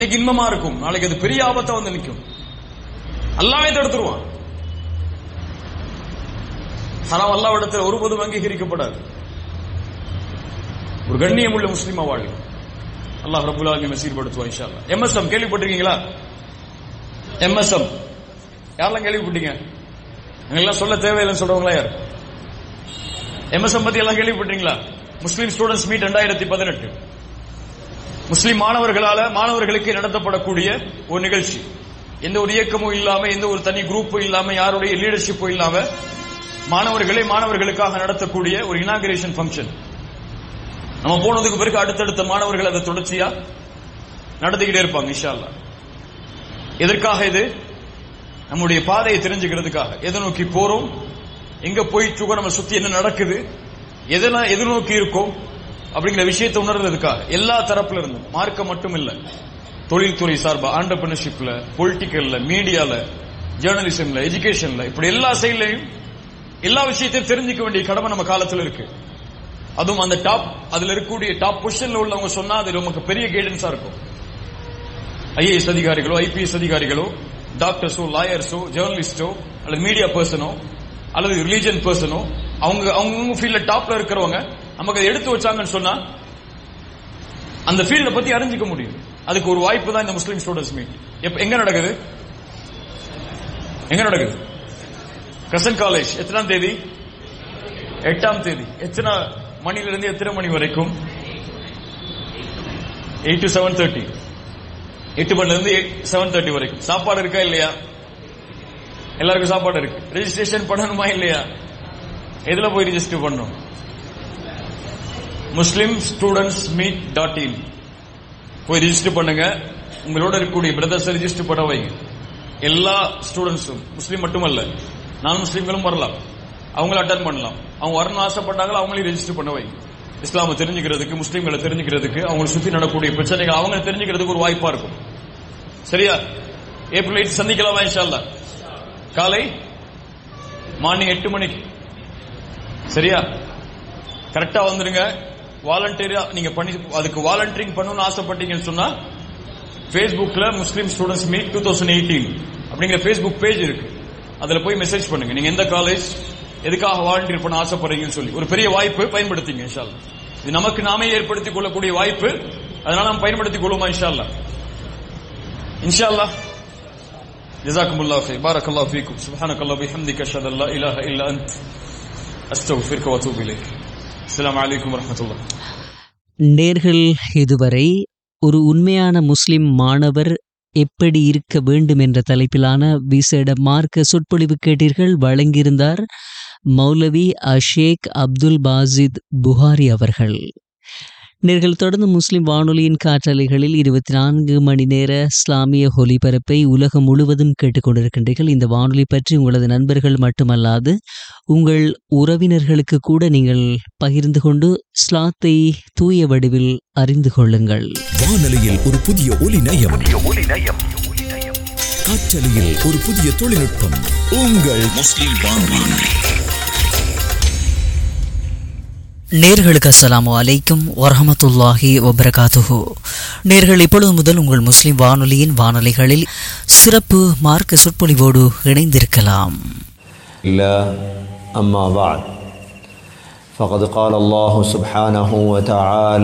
இன்னைக்கு இன்பமா இருக்கும், நாளைக்கு அது பெரிய ஆபத்தா வந்து நிற்கும். அல்லாஹ்வே தடுத்துருவான். ஹராம் அல்லாஹ்விடத்தில் ஒருபோதும் அங்கீகரிக்கப்படாது. ஒரு கண்ணியம் உள்ள முஸ்லிமா வாழ்க்கை அல்லாஹ் ரப்பல் ஆலமீன் நசீர்படுத்துவான் இன்ஷா அல்லாஹ். MSM கேள்விப்பட்டிருக்கீங்களா? MSM யாரெல்லாம் கேள்விப்பட்டீங்க? எல்லாம் சொல்ல தேவையில்லைன்னு சொல்றவங்களா யார்? MSM பத்தி எல்லாம் கேள்விப்பட்டீங்களா? முஸ்லிம் ஸ்டூடெண்ட்ஸ் மீட் 2018 முஸ்லிம் மாணவர்களுக்கு நடத்தப்படக்கூடிய ஒரு நிகழ்ச்சி. எந்த ஒரு இயக்கமும் இல்லாம, எந்த ஒரு தனி குரூப்பும் இல்லாம, யாருடைய லீடர்ஷிப்பும் இல்லாம மாணவர்களுக்காக நடத்தக்கூடிய ஒரு இனாகிரேஷன் ஃபங்க்ஷன். நம்ம போனதுக்கு பிறகு அடுத்தடுத்த மாணவர்கள் அதை தொடர்ச்சியா நடத்திக்கிட்டே இருப்பாங்க இன்ஷா அல்லாஹ். எதற்காக இது? நம்முடைய பாதையை தெரிஞ்சுக்கிறதுக்காக. எதை நோக்கி போறோம், எங்க போயிட்டு இருக்கோம், நம்ம சுத்தி என்ன நடக்குது, எதெல்லாம் எது நோக்கி இருக்கோம் அப்படிங்கிற விஷயத்தை உணர்றதுக்காக. எல்லா தரப்புல இருந்தும், மார்க்க மட்டும் இல்ல, தொழில்துறை சார்பா, ஆண்டர்பிரினர்ஷிப்ல, பொலிட்டிக்கல்ல, மீடியால, ஜேர்னலிசம்ல, எஜுகேஷன்ல, இப்படி எல்லா சைட்லையும் எல்லா விஷயத்தையும் தெரிஞ்சுக்க வேண்டிய கடமை நம்ம காலத்துல இருக்கு. அதுவும் அந்த அதுல இருக்கக்கூடிய டாப் பொசிஷன்ல உள்ளவங்க சொன்னா அது நமக்கு பெரிய கைடன்ஸா இருக்கும். IAS அதிகாரிகளோ, IPS அதிகாரிகளோ, டாக்டர்ஸோ, லாயர்ஸோ, ஜேர்னலிஸ்டோ, அல்லது மீடியா பர்சனோ, அல்லது ரிலீஜன் பர்சனோ, அவங்க ஃபீல்ட்ல டாப்ல இருக்கிறவங்க நமக்கு அதை எடுத்து வச்சாங்கன்னு சொன்னா அந்த ஃபீல்ட பத்தி அறிஞ்சிக்க முடியும். அதுக்கு ஒரு வாய்ப்பு தான் இந்த முஸ்லிம் ஸ்டூடெண்ட்ஸ் மீட். எங்க நடக்குது? Crescent college. எத்தனாம் தேதி? 8ஆம் தேதி. எத்தனை மணிலிருந்து எத்தனை மணி வரைக்கும்? 8 to 7:30. 8 மணில இருந்து 7:30 வரைக்கும். சாப்பாடு இருக்கா இல்லையா? எல்லாருக்கும் சாப்பாடு இருக்கு. ரெஜிஸ்ட்ரேஷன் பண்ணணுமா இல்லையா? எதுல போய் ரெஜிஸ்டர் பண்ணணும்? muslimstudentsmeet.in போய் ரெஜிஸ்டர் பண்ணுங்க. உங்களோட இருக்கக்கூடிய பிரதர்ஸ் ரெஜிஸ்டர் பண்ண வைங்க. எல்லா ஸ்டூடெண்ட்ஸும், முஸ்லீம் மட்டுமல்ல, நான் முஸ்லீம்களும் வரலாம், அவங்கள அட்டன் பண்ணலாம். அவங்க வரணும் ஆசைப்பட்டாங்களோ அவங்களையும் ரெஜிஸ்டர் பண்ண வைங்க. இஸ்லாமை தெரிஞ்சுக்கிறதுக்கு, முஸ்லீம்களை தெரிஞ்சுக்கிறதுக்கு, அவங்களை சுத்தி நடக்கக்கூடிய பிரச்சனைகள் அவங்க தெரிஞ்சுக்கிறதுக்கு ஒரு வாய்ப்பா இருக்கும். சரியா? ஏப்ரல் 8 சந்திக்கலாமா இன்ஷா அல்லாஹ்? காலை மார்னிங் 8 மணிக்கு. சரியா? கரெக்டா வந்துருங்க. வாலண்டியரா நீங்க பண்ணி, அதுக்கு வாலண்டியரிங் பண்ணணும்னு ஆசைப்பட்டீங்கன்னு சொன்னா Facebookல முஸ்லிம் ஸ்டூடெண்ட்ஸ் மீட் 2018 அப்படிங்கிற Facebook பேஜ் இருக்கு. அதுல போய் மெசேஜ் பண்ணுங்க. நீங்க எந்த காலேஜ், எதுக்காக வாலண்டியர் பண்ண ஆசைப்படுறீங்கன்னு சொல்லி. ஒரு பெரிய வாய்ப்பு, பயன்படுத்திங்க இன்ஷா அல்லாஹ். இது நமக்கு நாமே ஏற்படுத்திக் கொள்ளக்கூடிய வாய்ப்பு. அதனால நாம் பயன்படுத்திக் கொள்வோமா இன்ஷா அல்லாஹ்? இன்ஷா அல்லாஹ். ஜஸாக்குமுல்லாஹ் ஃபீக், பாரக்கல்லாஹு ஃபீக்கும், சுப்ஹானக்கல்லாஹு பிஹம்திக, அஷ்ஹது அல்லா இலாஹ இல்லா அன்த, அஸ்தக்ஃபிருக வ அத்தூபு இலைக். அஸ்ஸலாமு அலைக்கும் வரஹ்மத்துல்லாஹ். நேர்கள் இதுவரை ஒரு உண்மையான முஸ்லிம் மாணவர் எப்படி இருக்க வேண்டும் என்ற தலைப்பிலான விசேட மார்க்க சொற்பொழிவு கேட்டீர்கள். வழங்கியிருந்தார் மௌலவி ஷேக் அப்துல் பாசித் புகாரி அவர்கள். நேர்கள் தொடர்ந்து முஸ்லிம் வானொலியின் காற்றலைகளில் 24 மணி நேர இஸ்லாமிய ஒலிபரப்பை உலகம் முழுவதும் கேட்டுக்கொண்டிருக்கின்றீர்கள். இந்த வானொலி பற்றி உங்களது நண்பர்கள் மட்டுமல்லாது உங்கள் உறவினர்களுக்கு கூட நீங்கள் பகிர்ந்து கொண்டு இஸ்லாத்தை தூய வடிவில் அறிந்து கொள்ளுங்கள். வானொலியில் ஒரு புதிய ஒலி நயம், காற்றலையில் ஒரு புதிய தொழில்நுட்பம். உங்கள் முஸ்லிம் வானொலி. நேர்களுக்கு அஸ்ஸலாமு அலைக்கும் வரஹமத்துல்லாஹி வபரகாத்துஹு. நேர்கள் இப்பொழுது முதல் உங்கள் முஸ்லிம் வானொலியின் வானொலிகளில் சிறப்பு மார்க்க சொற்பொழிவோடு இணைந்திருக்கலாம். أما بعد فقد قال الله سبحانه وتعالى